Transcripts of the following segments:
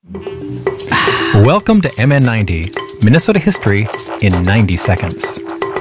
Welcome to MN90, Minnesota history in 90 seconds.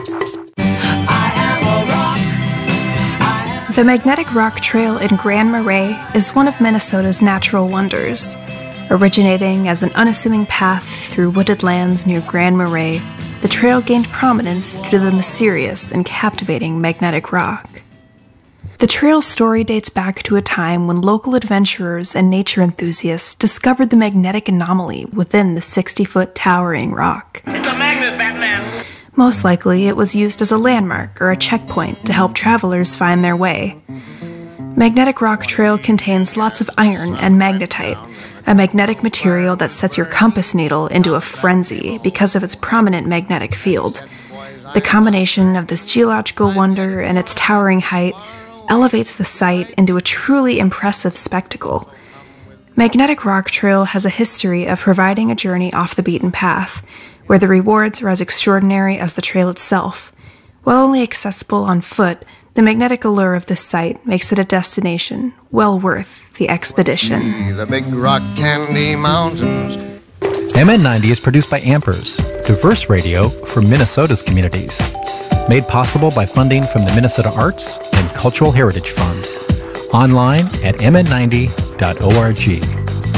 The Magnetic Rock Trail in Grand Marais is one of Minnesota's natural wonders. Originating as an unassuming path through wooded lands near Grand Marais, the trail gained prominence due to the mysterious and captivating magnetic rock. The trail's story dates back to a time when local adventurers and nature enthusiasts discovered the magnetic anomaly within the 60-foot towering rock. It's a magnet, Batman! Most likely, it was used as a landmark or a checkpoint to help travelers find their way. Magnetic Rock Trail contains lots of iron and magnetite, a magnetic material that sets your compass needle into a frenzy because of its prominent magnetic field. The combination of this geological wonder and its towering height elevates the site into a truly impressive spectacle. Magnetic Rock Trail has a history of providing a journey off the beaten path, where the rewards are as extraordinary as the trail itself. While only accessible on foot, the magnetic allure of this site makes it a destination well worth the expedition. The Big Rock Candy Mountains. MN90 is produced by Ampers, diverse radio for Minnesota's communities. Made possible by funding from the Minnesota Arts and Cultural Heritage Fund. Online at mn90.org.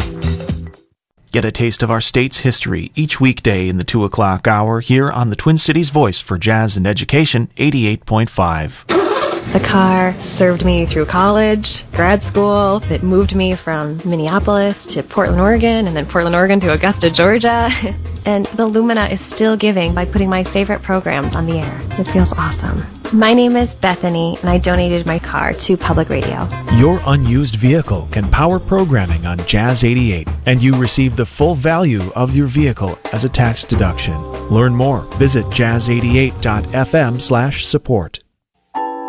Get a taste of our state's history each weekday in the 2 o'clock hour here on the Twin Cities Voice for Jazz and Education 88.5. The car served me through college, grad school. It moved me from Minneapolis to Portland, Oregon, and then Portland, Oregon to Augusta, Georgia. And the Lumina is still giving by putting my favorite programs on the air. It feels awesome. My name is Bethany, and I donated my car to public radio. Your unused vehicle can power programming on Jazz 88, and you receive the full value of your vehicle as a tax deduction. Learn more. Visit jazz88.fm/support.